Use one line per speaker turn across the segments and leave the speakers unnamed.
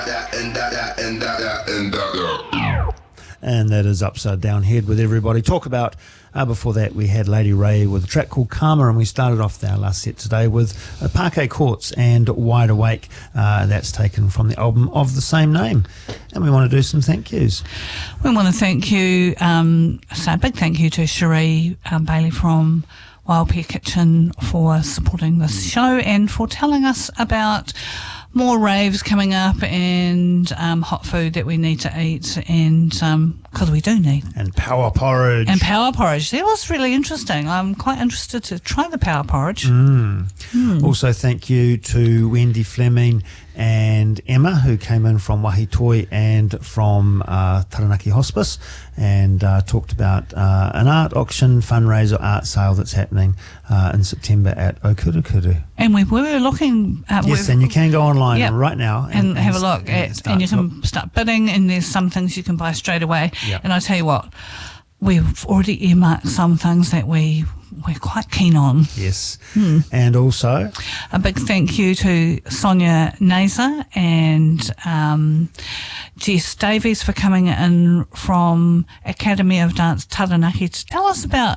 And that is Upside Down Head with Everybody Talk About. Before that, we had Lady Ray with a track called Karma, and we started off our last set today with Parquet Courts and Wide Awake. That's taken from the album of the same name. And we want to do some thank yous.
We want to thank you, say a big thank you to Cherie Bailey from Wild Pear Kitchen for supporting this show and for telling us about more raves coming up and hot food that we need to eat, and because we do need.
And power porridge.
That was really interesting. I'm quite interested to try the power porridge.
Also thank you to Wendy Fleming and Emma, who came in from Wahitoi and from Taranaki Hospice, and talked about an art auction, fundraiser, art sale that's happening in September at Okurukuru.
And we were looking at...
Yes, and you can go online right now
and have a look at, and you can start bidding, and there's some things you can buy straight away. Yep. And I tell you what, we've already earmarked some things that we're quite keen on.
Yes. And also
a big thank you to Sonia Naser and Jess Davies for coming in from Academy of Dance Taranaki to tell us about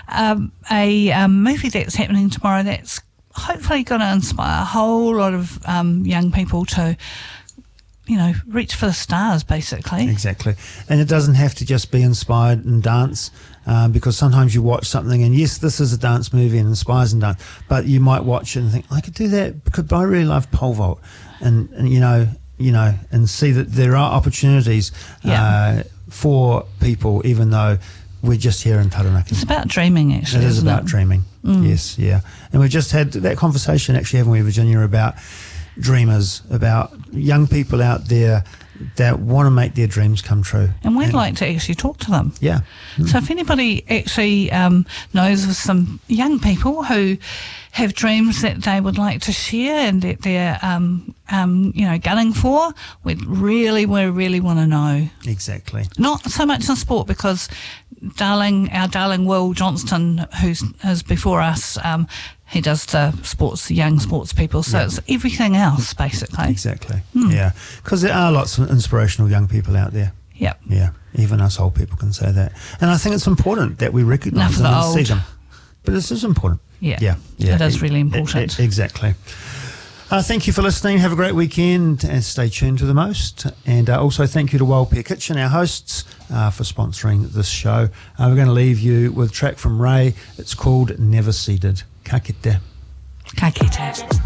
a movie that's happening tomorrow that's hopefully going to inspire a whole lot of young people to, you know, reach for the stars, basically.
Exactly. And it doesn't have to just be inspired in dance, because sometimes you watch something and, yes, this is a dance movie and inspires in dance, but you might watch it and think, I could do that because I really love pole vault. And you know, and see that there are opportunities for people, even though we're just here in Taranaki.
It's about dreaming, actually.
It is about dreaming. Yes, yeah. And we just had that conversation, actually, haven't we, Virginia, about dreamers, about young people out there that want to make their dreams come true.
And we'd like to actually talk to them.
Yeah.
So if anybody actually knows of some young people who have dreams that they would like to share and that they're, gunning for, we really want to know.
Exactly.
Not so much in sport, because our darling Will Johnston, who's before us, he does the young sports people, so it's everything else, basically.
Exactly, yeah. Because there are lots of inspirational young people out there.
Yep.
Yeah, even us old people can say that. And I think it's important that we recognise them and see them. But this is important.
Yeah. It is really important.
Exactly. Thank you for listening. Have a great weekend and stay tuned to The Most. And also thank you to Wild Pear Kitchen, our hosts, for sponsoring this show. We're going to leave you with a track from Ray. It's called Never Seeded. Ka kite.
Ka kite.